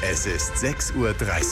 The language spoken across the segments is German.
Es ist 6:30 Uhr.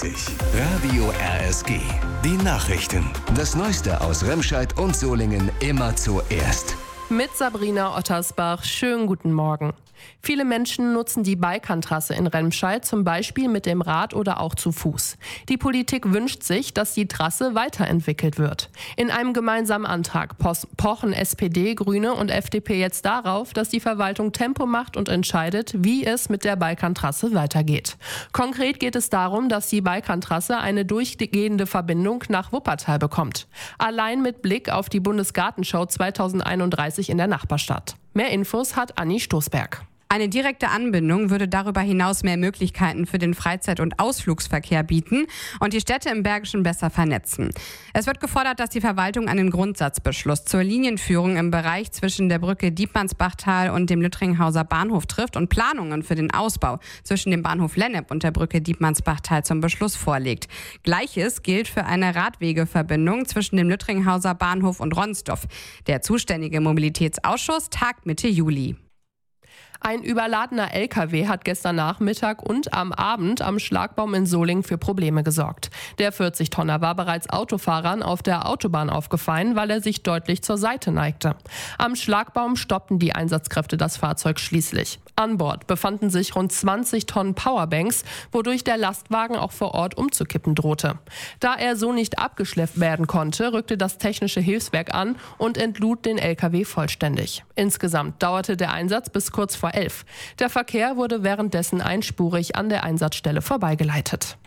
Radio RSG. Die Nachrichten. Das Neueste aus Remscheid und Solingen immer zuerst. Mit Sabrina Ottersbach. Schönen guten Morgen. Viele Menschen nutzen die Balkantrasse in Remscheid, zum Beispiel mit dem Rad oder auch zu Fuß. Die Politik wünscht sich, dass die Trasse weiterentwickelt wird. In einem gemeinsamen Antrag pochen SPD, Grüne und FDP jetzt darauf, dass die Verwaltung Tempo macht und entscheidet, wie es mit der Balkantrasse weitergeht. Konkret geht es darum, dass die Balkantrasse eine durchgehende Verbindung nach Wuppertal bekommt. Allein mit Blick auf die Bundesgartenschau 2031 in der Nachbarstadt. Mehr Infos hat Anni Stoßberg. Eine direkte Anbindung würde darüber hinaus mehr Möglichkeiten für den Freizeit- und Ausflugsverkehr bieten und die Städte im Bergischen besser vernetzen. Es wird gefordert, dass die Verwaltung einen Grundsatzbeschluss zur Linienführung im Bereich zwischen der Brücke Dietmannsbachtal und dem Lüttringhauser Bahnhof trifft und Planungen für den Ausbau zwischen dem Bahnhof Lennep und der Brücke Dietmannsbachtal zum Beschluss vorlegt. Gleiches gilt für eine Radwegeverbindung zwischen dem Lüttringhauser Bahnhof und Ronsdorf. Der zuständige Mobilitätsausschuss tagt Mitte Juli. Ein überladener LKW hat gestern Nachmittag und am Abend am Schlagbaum in Solingen für Probleme gesorgt. Der 40-Tonner war bereits Autofahrern auf der Autobahn aufgefallen, weil er sich deutlich zur Seite neigte. Am Schlagbaum stoppten die Einsatzkräfte das Fahrzeug schließlich. An Bord befanden sich rund 20 Tonnen Powerbanks, wodurch der Lastwagen auch vor Ort umzukippen drohte. Da er so nicht abgeschleppt werden konnte, rückte das technische Hilfswerk an und entlud den LKW vollständig. Insgesamt dauerte der Einsatz bis kurz vor 11. Der Verkehr wurde währenddessen einspurig an der Einsatzstelle vorbeigeleitet.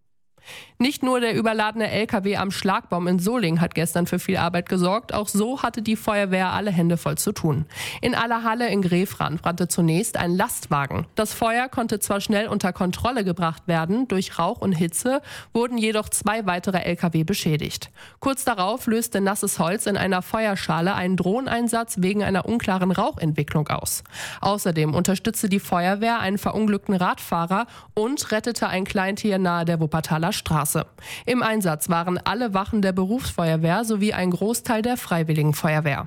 Nicht nur der überladene LKW am Schlagbaum in Solingen hat gestern für viel Arbeit gesorgt, auch so hatte die Feuerwehr alle Hände voll zu tun. In Allerhalle in Grefrath brannte zunächst ein Lastwagen. Das Feuer konnte zwar schnell unter Kontrolle gebracht werden, durch Rauch und Hitze wurden jedoch 2 weitere LKW beschädigt. Kurz darauf löste nasses Holz in einer Feuerschale einen Drohneneinsatz wegen einer unklaren Rauchentwicklung aus. Außerdem unterstützte die Feuerwehr einen verunglückten Radfahrer und rettete ein Kleintier nahe der Wuppertaler Straße. Im Einsatz waren alle Wachen der Berufsfeuerwehr sowie ein Großteil der Freiwilligen Feuerwehr.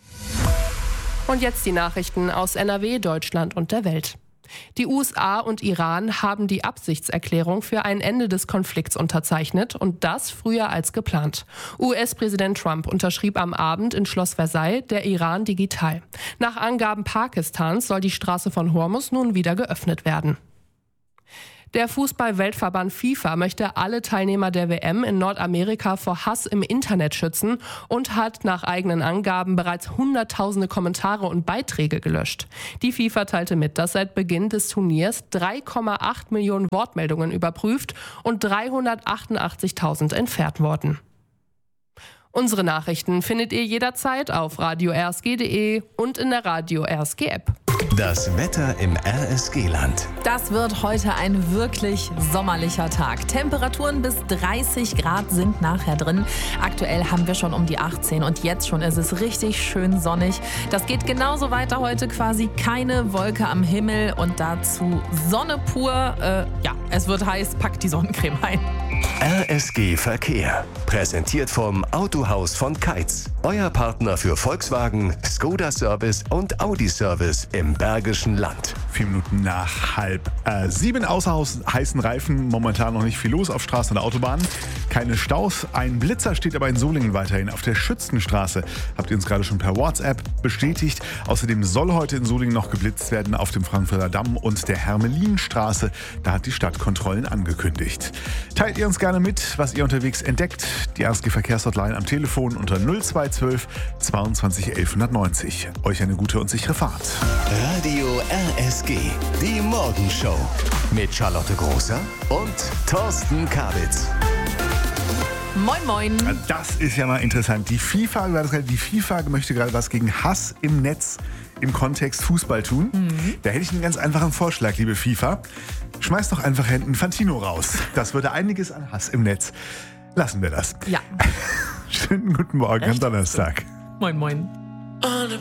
Und jetzt die Nachrichten aus NRW, Deutschland und der Welt. Die USA und Iran haben die Absichtserklärung für ein Ende des Konflikts unterzeichnet und das früher als geplant. US-Präsident Trump unterschrieb am Abend in Schloss Versailles, der Iran digital. Nach Angaben Pakistans soll die Straße von Hormuz nun wieder geöffnet werden. Der Fußball-Weltverband FIFA möchte alle Teilnehmer der WM in Nordamerika vor Hass im Internet schützen und hat nach eigenen Angaben bereits Hunderttausende Kommentare und Beiträge gelöscht. Die FIFA teilte mit, dass seit Beginn des Turniers 3,8 Millionen Wortmeldungen überprüft und 388.000 entfernt wurden. Unsere Nachrichten findet ihr jederzeit auf radio-rsg.de und in der Radio RSG App. Das Wetter im RSG-Land. Das wird heute ein wirklich sommerlicher Tag. Temperaturen bis 30 Grad sind nachher drin. Aktuell haben wir schon um die 18 und jetzt schon ist es richtig schön sonnig. Das geht genauso weiter heute, quasi keine Wolke am Himmel und dazu Sonne pur. Es wird heiß, packt die Sonnencreme ein. RSG Verkehr. Präsentiert vom Autohaus von Keitz. Euer Partner für Volkswagen, Skoda Service und Audi Service im Bergischen Land. 4 Minuten nach 6:30. Außer Haus heißen Reifen, momentan noch nicht viel los auf Straßen und Autobahnen. Keine Staus. Ein Blitzer steht aber in Solingen weiterhin auf der Schützenstraße. Habt ihr uns gerade schon per WhatsApp bestätigt. Außerdem soll heute in Solingen noch geblitzt werden auf dem Frankfurter Damm und der Hermelinstraße. Da hat die Stadt Kontrollen angekündigt. Teilt ihr uns gerne mit, was ihr unterwegs entdeckt. Die RSG Verkehrshotline am Telefon unter 0212 22 1190. Euch eine gute und sichere Fahrt. Radio RSG, die Morgenshow mit Charlotte Großer und Thorsten Kabitz. Moin, moin. Das ist ja mal interessant. Die FIFA möchte gerade was gegen Hass im Netz im Kontext Fußball tun. Da hätte ich einen ganz einfachen Vorschlag, liebe FIFA. Schmeißt doch einfach Infantino raus. Das würde einiges an Hass im Netz. Lassen wir das. Ja. Schönen guten Morgen am Donnerstag. Moin, moin.